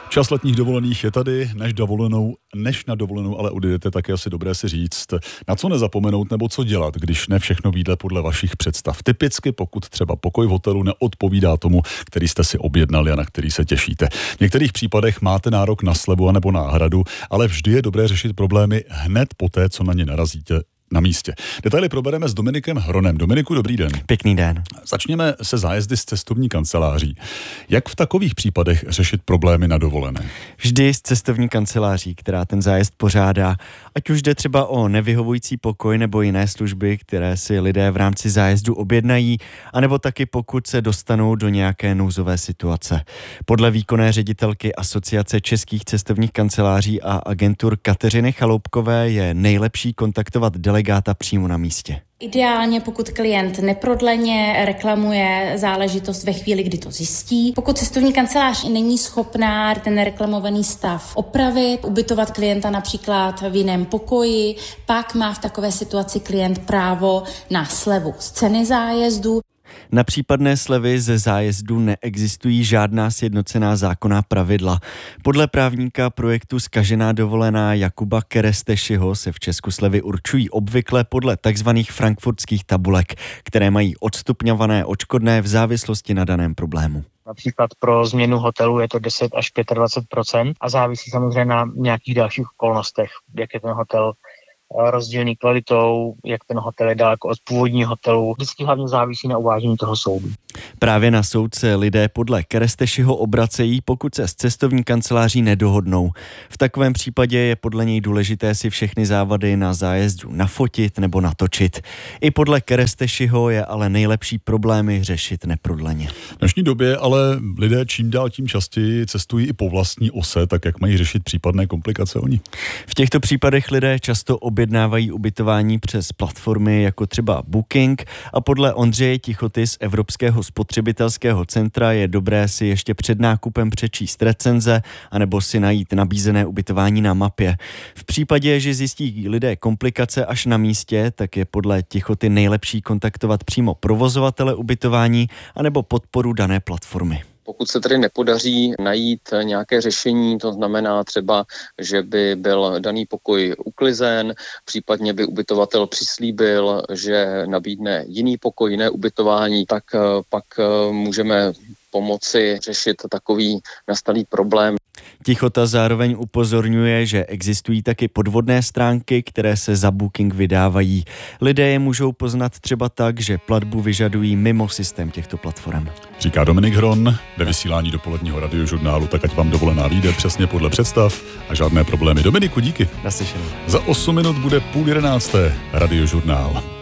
Čas letních dovolených je tady, než na dovolenou ale odjedete, tak je asi dobré si říct, na co nezapomenout nebo co dělat, když ne všechno vyjde podle vašich představ. Typicky, pokud třeba pokoj v hotelu neodpovídá tomu, který jste si objednali a na který se těšíte. V některých případech máte nárok na slevu anebo náhradu, ale vždy je dobré řešit problémy hned poté, co na ně narazíte na místě. Detaily probereme s Dominikem Hronem. Dominiku, dobrý den. Pěkný den. Začněme se zájezdy z cestovní kanceláří. Jak v takových případech řešit problémy na dovolené? Vždy z cestovní kanceláří, která ten zájezd pořádá. Ať už jde třeba o nevyhovující pokoj nebo jiné služby, které si lidé v rámci zájezdu objednají, anebo taky pokud se dostanou do nějaké nouzové situace. Podle výkonné ředitelky Asociace českých cestovních kanceláří a agentur Kateřiny Chaloupkové je nejlepší kontaktovat delegáta přímo na místě. Ideálně, pokud klient neprodleně reklamuje záležitost ve chvíli, kdy to zjistí. Pokud cestovní kancelář není schopná ten reklamovaný stav opravit, ubytovat klienta například v jiném pokoji, pak má v takové situaci klient právo na slevu z ceny zájezdu. Na případné slevy ze zájezdu neexistují žádná sjednocená zákonná pravidla. Podle právníka projektu Zkažená dovolená Jakuba Kerestešiho se v Česku slevy určují obvykle podle takzvaných frankfurtských tabulek, které mají odstupňované odškodné v závislosti na daném problému. Například pro změnu hotelu je to 10 až 25% a závisí samozřejmě na nějakých dalších okolnostech, jak je ten hotel rozdílný kvalitou, jak ten hotel je daleko od původního hotelu. Vždycky hlavně závisí na uvážení toho soudu. Právě na soud se lidé podle Kerestešiho obracejí, pokud se s cestovní kanceláří nedohodnou. V takovém případě je podle něj důležité si všechny závady na zájezdu nafotit nebo natočit. I podle Kerestešiho je ale nejlepší problémy řešit neprodleně. V dnešní době ale lidé čím dál tím častěji cestují i po vlastní ose, tak jak mají řešit případné komplikace oni? V těchto případech lidé často objednávají ubytování přes platformy jako třeba Booking a podle Ondřeje Tichoty z Evropského spotřebitelského centra je dobré si ještě před nákupem přečíst recenze anebo si najít nabízené ubytování na mapě. V případě, že zjistí lidé komplikace až na místě, tak je podle Tichoty nejlepší kontaktovat přímo provozovatele ubytování anebo podporu dané platformy. Pokud se tedy nepodaří najít nějaké řešení, to znamená třeba, že by byl daný pokoj uklizen, případně by ubytovatel přislíbil, že nabídne jiný pokoj, jiné ubytování, tak pak můžeme pomoci řešit takový nastalý problém. Tichota zároveň upozorňuje, že existují taky podvodné stránky, které se za Booking vydávají. Lidé je můžou poznat třeba tak, že platbu vyžadují mimo systém těchto platform. Říká Dominik Hron ve vysílání dopoledního radiožurnálu, tak ať vám dovolená vyjde přesně podle představ a žádné problémy. Dominiku, díky. Naslyšenou. Za 8 minut bude 10:30 radiožurnál.